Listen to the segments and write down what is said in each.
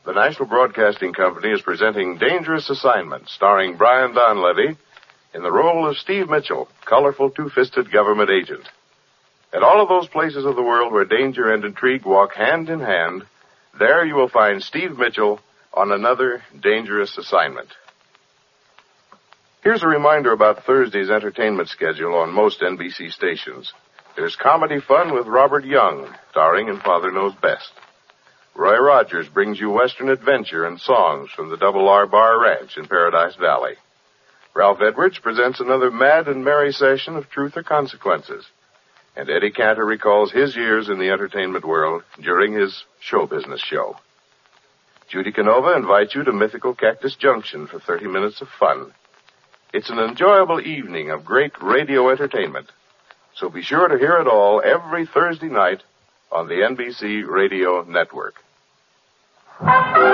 The National Broadcasting Company is presenting Dangerous Assignment, starring Brian Donlevy in the role of Steve Mitchell, colorful two-fisted government agent. At all of those places of the world where danger and intrigue walk hand in hand, there you will find Steve Mitchell on another dangerous assignment. Here's a reminder about Thursday's entertainment schedule on most NBC stations. There's comedy fun with Robert Young, starring in Father Knows Best. Roy Rogers brings you Western adventure and songs from the Double R Bar Ranch in Paradise Valley. Ralph Edwards presents another mad and merry session of Truth or Consequences. And Eddie Cantor recalls his years in the entertainment world during his show business show. Judy Canova invites you to mythical Cactus Junction for 30 minutes of fun. It's an enjoyable evening of great radio entertainment. So be sure to hear it all every Thursday night on the NBC Radio Network. Sure,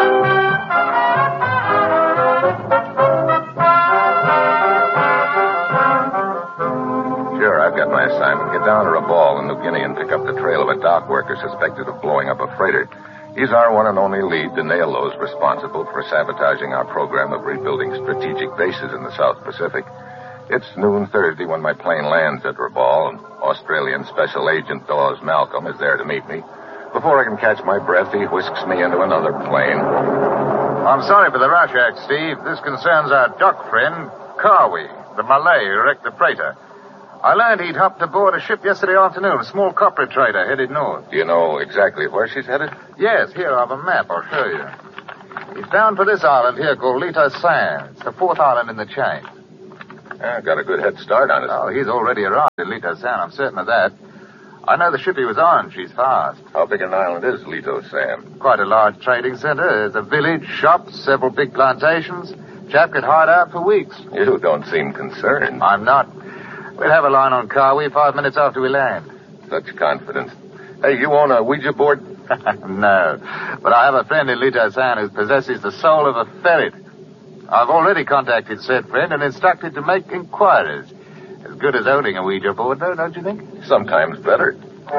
I've got my assignment. Get down to Rabaul in New Guinea and pick up the trail of a dock worker suspected of blowing up a freighter. He's our one and only lead to nail those responsible for sabotaging our program of rebuilding strategic bases in the South Pacific. It's noon Thursday when my plane lands at Rabaul, and Australian Special Agent Dawes Malcolm is there to meet me. Before I can catch my breath, he whisks me into another plane. I'm sorry for the rush act, Steve. This concerns our dock friend, Carwy, the Malay who wrecked the freighter. I learned he'd hopped aboard a ship yesterday afternoon, a small copper trader headed north. Do you know exactly where she's headed? Yes, here I have a map. I'll show you. He's bound for this island here called Lita San. It's the fourth island in the chain. Yeah, got a good head start on it. Oh, he's already arrived at Lita San. I'm certain of that. I know the ship he was on. She's fast. How big an island is Lito San? Quite a large trading center. There's a village, shops, several big plantations. Chap could hide out for weeks. You don't seem concerned. I'm not. We'll have a line on Carwy 5 minutes after we land. Such confidence. Hey, you own a Ouija board? No. But I have a friend in Lita San who possesses the soul of a ferret. I've already contacted said friend and instructed to make inquiries. As good as owning a Ouija board, though, don't you think? Sometimes better.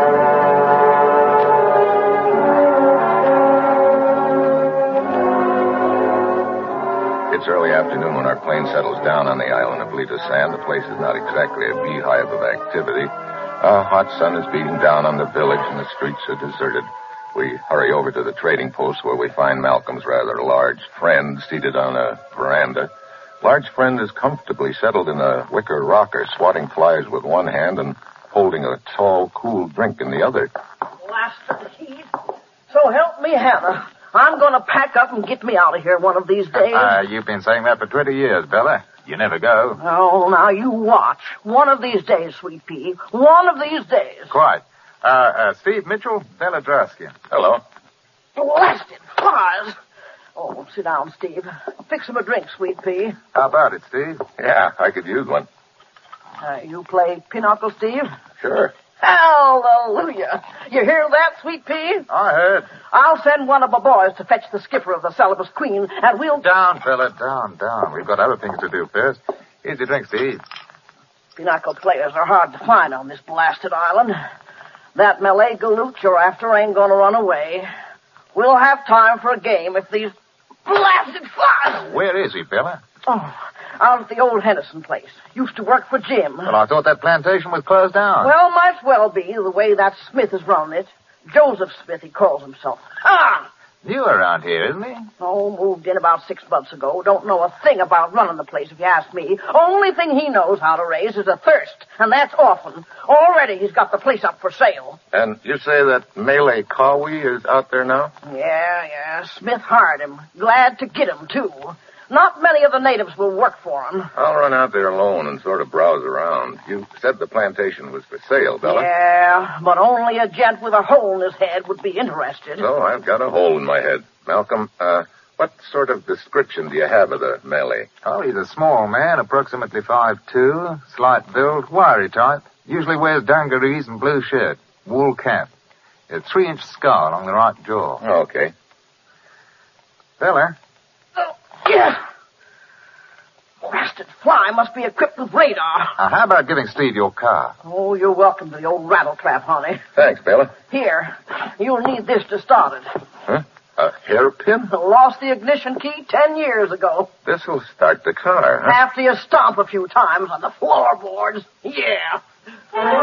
It's early afternoon when our plane settles down on the island of Lita San. The place is not exactly a beehive of activity. A hot sun is beating down on the village and the streets are deserted. We hurry over to the trading post where we find Malcolm's rather large friend seated on a veranda. Large friend is comfortably settled in a wicker rocker, swatting flies with one hand and holding a tall, cool drink in the other. Blasted heat. So help me, Hannah. I'm going to pack up and get me out of here one of these days. You've been saying that for 20 years, Bella. You never go. Oh, now you watch. One of these days, Sweet Pea. One of these days. Quite. Steve Mitchell, Bella Draskin. Hello. Blasted flies. Oh, sit down, Steve. Fix him a drink, Sweet Pea. How about it, Steve? Yeah, I could use one. You play pinochle, Steve? Sure. Hallelujah. You hear that, Sweet Pea? I heard. I'll send one of my boys to fetch the skipper of the Celibus Queen, and we'll... Down, fella, down. We've got other things to do first. Here's your drink, Steve. Pinochle players are hard to find on this blasted island. That Malay galoot you're after ain't gonna run away. We'll have time for a game if these blasted flies... Where is he, Bella? Oh, out at the old Henderson place. Used to work for Jim. Well, I thought that plantation was closed down. Well, might well be, the way that Smith is running it. Joseph Smith, he calls himself. Ah! New around here, isn't he? Oh, moved in about 6 months ago. Don't know a thing about running the place, if you ask me. Only thing he knows how to raise is a thirst, and that's often. Already he's got the place up for sale. And you say that Malay Carwy is out there now? Yeah. Smith hired him. Glad to get him, too. Not many of the natives will work for him. I'll run out there alone and sort of browse around. You said the plantation was for sale, Bella. Yeah, but only a gent with a hole in his head would be interested. So I've got a hole in my head. Malcolm, what sort of description do you have of the Malay? Oh, he's a small man, approximately 5'2", slight build, wiry type. Usually wears dungarees and blue shirt, wool cap. A 3-inch scar along the right jaw. Oh, okay. Bella? Oh, yeah. Blasted fly must be equipped with radar. How about giving Steve your car? Oh, you're welcome to the old rattle trap, honey. Thanks, Bella. Here, you'll need this to start it. Huh? A hairpin? Lost the ignition key 10 years ago. This'll start the car, huh? After you stomp a few times on the floorboards. Yeah.